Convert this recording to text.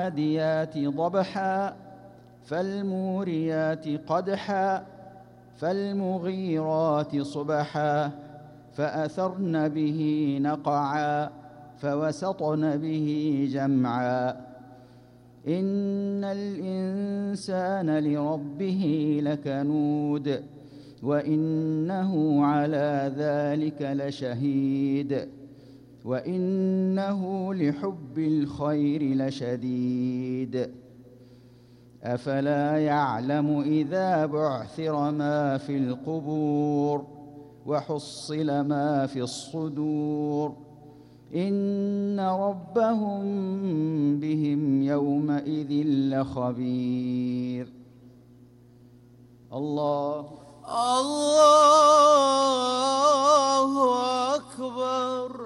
فالعاديات ضبحا فالموريات قدحا فالمغيرات صبحا فأثرن به نقعا فوسطن به جمعا إن الإنسان لربه لكنود وإنه على ذلك لشهيد وإنه لحب الخير لشديد أفلا يعلم إذا بعثر ما في القبور وحصل ما في الصدور إن ربهم بهم يومئذ لخبير. الله أكبر.